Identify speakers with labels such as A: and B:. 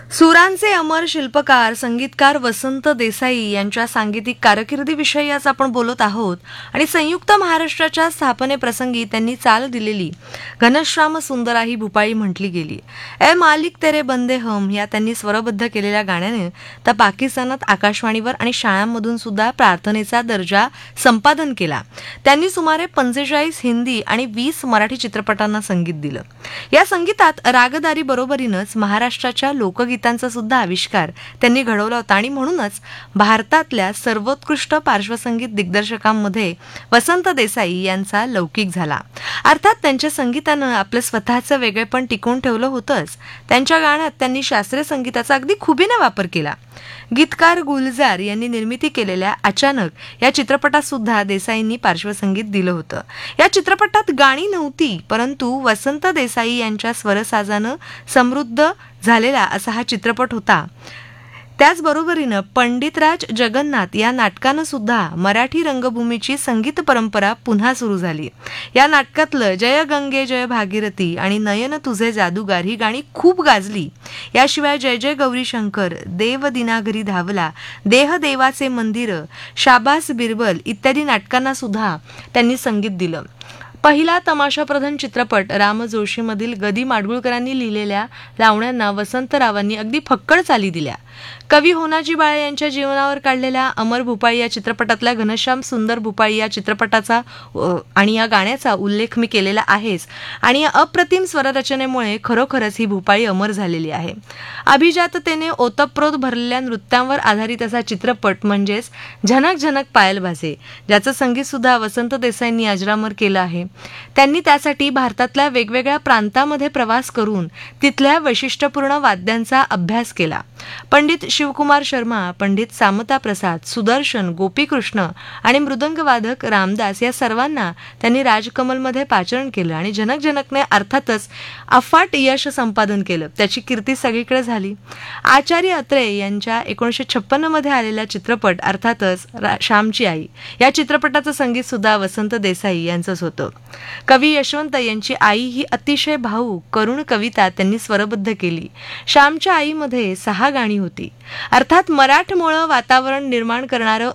A: सुरांचे अमर शिल्पकार संगीतकार वसंत देसाई यांच्या सांगीतिक कारकिर्दीविषयी आज आपण बोलत आहोत आणि संयुक्त महाराष्ट्राच्या स्थापनेप्रसंगी त्यांनी चाल दिलेली घनश्याम सुंदरा ही भूपाळी म्हटली गेली. ए मालिक तेरे बंदे हम या त्यांनी स्वरबद्ध केलेल्या गाण्याने तर पाकिस्तानात आकाशवाणीवर आणि शाळांमधून सुद्धा प्रार्थनेचा दर्जा संपादन केला. त्यांनी सुमारे 45 हिंदी आणि 20 मराठी चित्रपटांना संगीत दिलं. या संगीतात रागदारी बरोबरीनंच महाराष्ट्राच्या लोकगीतांचा सुद्धा आविष्कार त्यांनी घडवला होता आणि म्हणूनच भारतातल्या सर्वोत्कृष्ट पार्श्वसंगीत दिग्दर्शकांमध्ये वसंत देसाई यांचा लौकिक झाला. अर्थात त्यांच्या संगीतानं आपलं स्वतःचं वेगळेपण टिकवून ठेवलं होतंच. त्यांच्या गाण्यात त्यांनी शास्त्रीय संगीताचा अगदी खुबीने वापर केला. गीतकार गुलजार यांनी निर्मिती केलेल्या अचानक या चित्रपटात सुद्धा देसाईंनी पार्श्वसंगीत दिलं होतं. या चित्रपटात गाणी नव्हती, परंतु वसंत देसाई यांच्या स्वरसाजानं समृद्ध झालेला असा हा चित्रपट होता. त्याचबरोबरीनं पंडितराज जगन्नाथ या नाटकानं सुद्धा मराठी रंगभूमीची संगीत परंपरा पुन्हा सुरू झाली. या नाटकातलं जय गंगे जय भागीरथी आणि नयन तुझे जादूगार ही गाणी खूप गाजली. याशिवाय जय जय गौरी शंकर, देव दिनाघरी धावला, देह देवाचे मंदिर, शाबास बिरबल इत्यादी नाटकांना सुद्धा त्यांनी संगीत दिलं. पहिला तमाशाप्रधान चित्रपट राम जोशीमधील गदी माडगुळकरांनी लिहिलेल्या लावण्यांना वसंतरावांनी अगदी फक्कड चाली दिल्या. कवी होनाजी बाळे यांच्या जीवनावर काढलेल्या अमर भूपाळी या चित्रपटातल्या घनश्याम सुंदर भूपाळी या चित्रपटाचा आणि या गाण्याचा उल्लेख मी केलेला आहेच. आणि या अप्रतिम स्वररचनेमुळे खरोखरच ही भूपाळी अमर झालेली आहे. अभिजाततेने ओतप्रोत भरलेल्या नृत्यांवर आधारित असा चित्रपट म्हणजेच झनक झनक पायल भासे, ज्याचं संगीत सुद्धा वसंत देसाईंनी अजरामर केलं आहे. त्यांनी त्यासाठी भारतातल्या वेगवेगळ्या प्रांतामध्ये प्रवास करून तिथल्या वैशिष्ट्यपूर्ण वाद्यांचा अभ्यास केला. पंडित शिवकुमार शर्मा, पंडित सामता प्रसाद, सुदर्शन, गोपीकृष्ण आणि मृदंगवादक रामदास या सर्वांना त्यांनी राजकमलमध्ये पाचारण केलं आणि जनक जनकने अर्थातच अफाट यश संपादन केलं. त्याची कीर्ती सगळीकडे झाली. आचार्य अत्रे यांच्या 1956 मध्ये आलेला चित्रपट अर्थातच श्यामची आई या चित्रपटाचं संगीत सुद्धा वसंत देसाई यांचंच होतं. कवी यशवंत यांची आई ही अतिशय भावूक करुण कविता त्यांनी स्वरबद्ध केली. श्यामच्या आईमध्ये 6 गाणी होती. अर्थात मराठमोळं वातावरण निर्माण करणारं